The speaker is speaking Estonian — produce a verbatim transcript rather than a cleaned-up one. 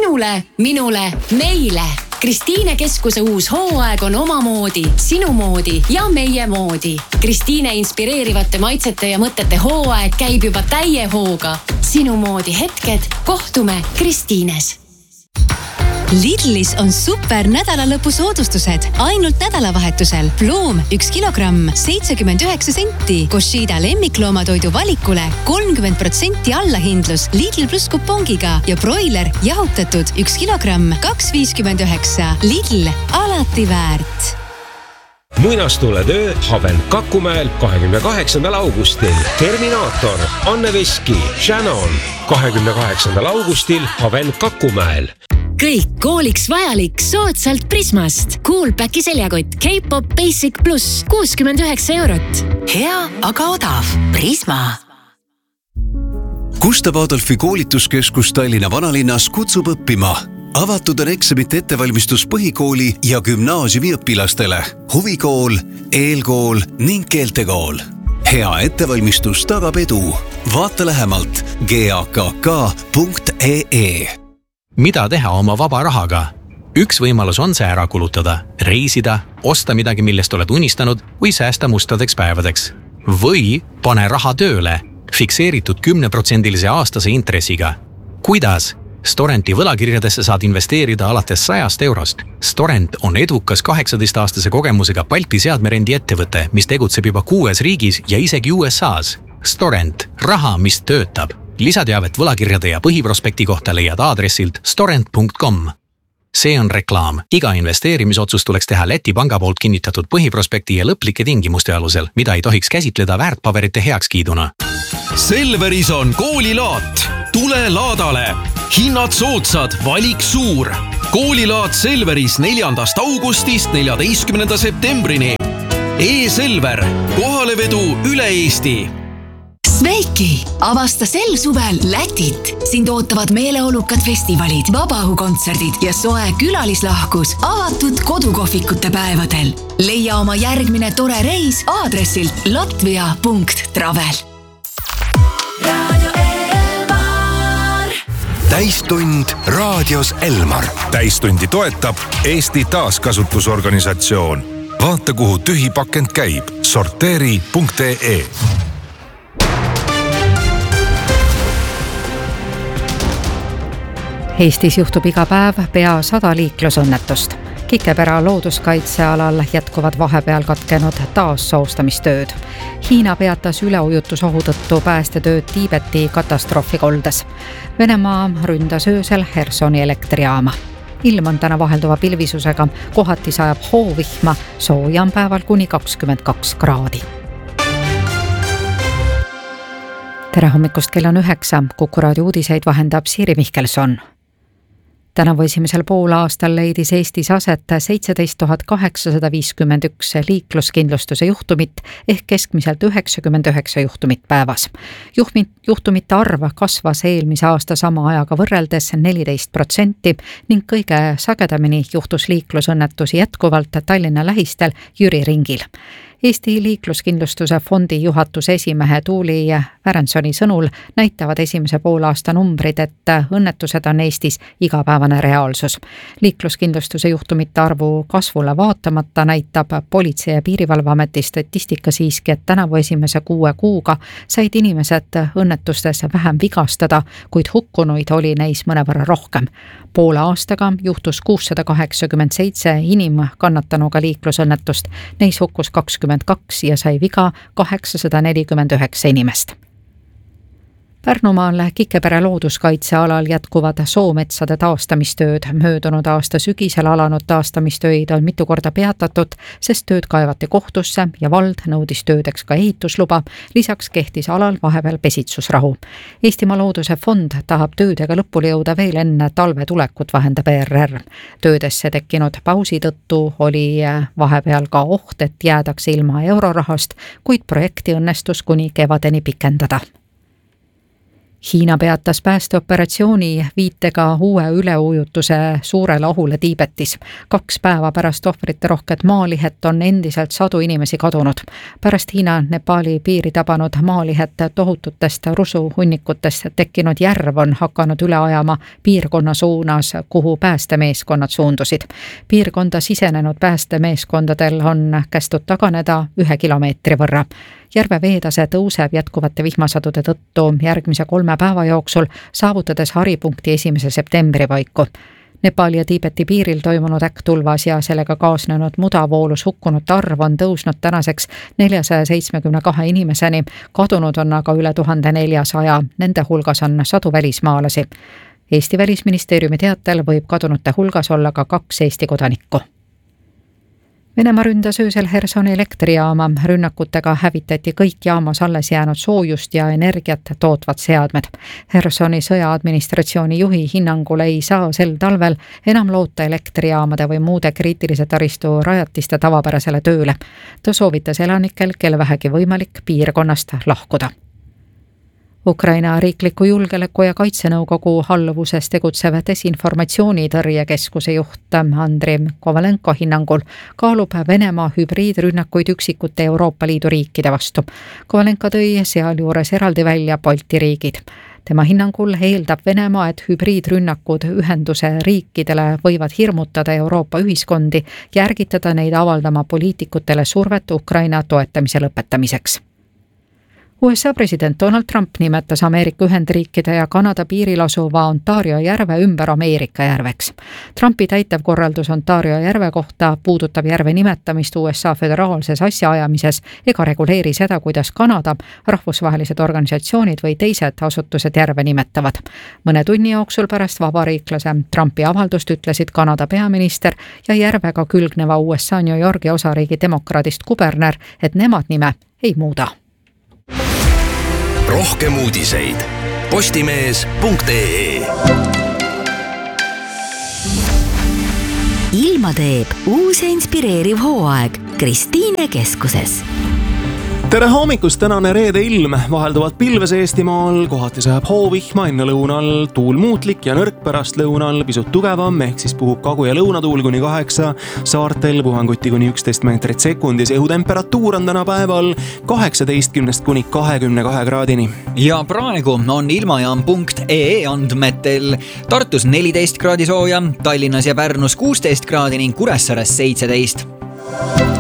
sinule, minule, meile. Kristiine Keskuse uus hooaeg on omamoodi, sinu moodi ja meie moodi. Kristiine inspireerivate maitsete ja mõtete hooaeg käib juba täie hooga. Sinu moodi hetked, kohtume Kristiines. Lidlis on super nädalalõpu soodustused. Ainult nädalavahetusel. Ploom üks kilogramm, seitsekümmend üheksa senti. Koshida lemmikloomatoidu valikule kolmkümmend protsenti allahindlus Lidl plus kupongiga ja broiler jahutatud üks kilogramm, kaks viiskümmend üheksa. Lidl, alati väärt. Muinastuletöö Haven Kakumäel kahekümne kaheksandal augustil. Terminaator, Anne Veski, Shannon. kahekümne kaheksandal augustil Haven Kakumäel. Kõik kooliks vajalik soodsalt Prismast. Coolpacki seljakott K-pop Basic Plus kuuskümmend üheksa eurot. Hea, aga odav. Prisma. Gustav Adolfi koolituskeskus Tallinna vanalinnas kutsub õppima. Avatud on eksamite ettevalmistus põhikooli ja gümnaasiumi õpilastele. Huvikool, eelkool ning keeltekool. Hea ettevalmistus tagab edu. Vaata lähemalt g a k k punkt e e. Mida teha oma vaba rahaga? Üks võimalus on see ära kulutada, reisida, osta midagi, millest oled unistanud või säästa mustadeks päevadeks. Või pane raha tööle, fikseeritud kümneprotsendilise aastase intressiga. Kuidas? Storenti võlakirjadesse saad investeerida alates sajast eurost. Storent on edukas kaheksateist-aastase kogemusega Balti seadmerendi ettevõte, mis tegutseb juba kuues riigis ja isegi U S A's. Storent, raha, mis töötab. Lisateavet võlakirjade ja põhiprospekti kohta leiad aadressilt storent punkt com. See on reklaam. Iga investeerimisotsus tuleks teha Läti panga poolt kinnitatud põhiprospekti ja lõplike tingimuste alusel, mida ei tohiks käsitleda väärtpaberite heakskiiduna. Selveris on koolilaat. Tule laadale. Hinnad soodsad, valik suur. Koolilaat Selveris neljandast augustist neljateistkümnenda septembrini. E-Selver. Kohalevedu üle Eesti. Sveiki! Avasta sel suvel Lätit. Sind ootavad meeleolukad festivalid, vabaõhukontserdid ja soe külalislahkus avatud kodukohvikute päevadel. Leia oma järgmine tore reis aadressilt latvia punkt travel. Täistund raadios Elmar. Täistundi toetab Eesti taaskasutusorganisatsioon. Vaata, kuhu tühi pakend käib. sorteeri punkt e e. Eestis juhtub iga päev pea sada liiklusõnnetust. Kikepera looduskaitsealal jätkuvad vahepeal katkenud taassoostamistööd. Hiina peatas üleujutusohu tõttu päästetööd Tiibeti katastroofikoldes. Venemaa ründas öösel Hersoni elektrijaama. Ilm on täna vahelduva pilvisusega, kohati sajab hoovihma, sooja on päeval kuni kakskümmend kaks kraadi. Tere hommikust, kell on üheksa, Kuku raadio uudiseid vahendab Siiri Mihkelson. Tänavu esimesel pool aastal leidis Eestis aset seitseteist tuhat kaheksasada viiskümmend üks liikluskindlustuse juhtumit ehk keskmiselt üheksakümmend üheksa juhtumit päevas. Juhmit, juhtumite arv kasvas eelmise aasta sama ajaga võrreldes neliteist protsenti ning kõige sagedamini juhtus liiklusõnnetusi jätkuvalt Tallinna lähistel Jüri ringil. Eesti liikluskindlustuse fondi juhatuse esimehe Tuuli Värensoni sõnul näitavad esimese poolaasta numbrid, et õnnetused on Eestis igapäevane reaalsus. Liikluskindlustuse juhtumite arvu kasvule vaatamata näitab Politsei- ja Piirivalveameti statistika siiski, et tänavu esimese kuue kuuga said inimesed õnnetustes vähem vigastada, kuid hukkunuid oli neis mõnevõrra rohkem. Poole aastaga juhtus kuussada kaheksakümmend seitse inimkannatanuga liiklusõnnetust, neis hukkus kakskümmend kaks ja sai viga kaheksasada nelikümmend üheksa inimest. Pärnumaal Kikepere looduskaitsealal jätkuvad soometsade taastamistööd. Möödunud aasta sügisel alanud taastamistöid on mitu korda peatatud, sest tööd kaevati kohtusse ja vald nõudis töödeks ka ehitusluba. Lisaks kehtis alal vahepeal pesitsusrahu. Eestimaa looduse fond tahab töödega lõpule jõuda veel enne talve tulekut, vahendab E R R. Töödesse tekkinud pausi tõttu oli vahepeal ka oht, et jäädakse ilma eurorahast, kuid projekti õnnestus kuni kevadeni pikendada. Hiina peatas päästeoperatsiooni viitega uue üleujutuse suurele ohule Tiibetis. Kaks päeva pärast ohvrite rohket maalihet on endiselt sadu inimesi kadunud. Pärast Hiina Nepaali piiri tabanud maalihet tohututest rusuhunnikutest tekkinud järv on hakanud üle ajama piirkonna suunas, kuhu päästemeeskonnad suundusid. Piirkonda sisenenud päästemeeskondadel on kästud taganeda ühe kilomeetri võrra. Järve veetase tõuseb jätkuvate vihmasadude tõttu järgmise kolme päeva jooksul, saavutades haripunkti esimese septembri paiku. Nepaali ja Tiibeti piiril toimunud äkktulvas ja sellega kaasnenud mudavoolus hukkunute arv on tõusnud tänaseks neljasaja seitsmekümne kahe inimeseni, kadunud on aga üle tuhande neljasaja, nende hulgas on sadu välismaalasi. Eesti Välisministeeriumi teatel võib kadunute hulgas olla ka kaks Eesti kodanikku. Venemaa ründas öösel Hersoni elektrijaama. Rünnakutega hävitati kõik jaamas alles jäänud soojust ja energiat tootvad seadmed. Hersoni sõjaadministratsiooni juhi hinnangul ei saa sel talvel enam loota elektrijaamade või muude kriitilise taristu rajatiste tavapärasele tööle. Ta soovitas elanikel, kel vähegi võimalik, piirkonnast lahkuda. Ukraina riikliku julgeoleku ja kaitsenõukogu halluvuses tegutsev desinformatsioonitõrjekeskuse juht Andrei Kovalenko hinnangul kaalub Venemaa hübriidrünnakuid üksikute Euroopa Liidu riikide vastu. Kovalenko tõi sealjuures eraldi välja Balti riigid. Tema hinnangul eeldab Venemaa, et hübriidrünnakud ühenduse riikidele võivad hirmutada Euroopa ühiskondi ja ärgitada neid avaldama poliitikutele survet Ukraina toetamise lõpetamiseks. U S A president Donald Trump nimetas Ameerika Ühendriikide ja Kanada piiril asuva Ontario järve ümber Ameerika järveks. Trumpi täitev korraldus Ontario järve kohta puudutab järve nimetamist U S A föderaalses asjaajamises ega reguleeri seda, kuidas Kanada, rahvusvahelised organisatsioonid või teised asutused järve nimetavad. Mõne tunni jooksul pärast vabariiklase Trumpi avaldust ütlesid Kanada peaminister ja järvega külgneva U S A New Yorgi osariigi demokraadist kuberner, et nemad nime ei muuda. Rohkem uudiseid postimees punkt ee. Ilma teeb uus ja inspireeriv hooaeg Kristiine keskuses. Tere hommikust, tänane reede ilm, vahelduvalt pilves Eestimaal, kohati sajab hoovihma, enne lõunal tuul muutlik ja nõrk, pärast lõunal pisut tugevam, ehk siis puhub kagu- ja lõunatuul kuni kaheksa, saartel puhanguti kuni üksteist meetrit sekundis, õhutemperatuur on täna päeval kaheksateistkümnest kuni kahekümne kahe kraadini. Ja praegu on ilmajaam punkt ee andmetel Tartus neliteist kraadi sooja, Tallinnas ja Pärnus kuusteist kraadi ning Kuressaares seitseteist.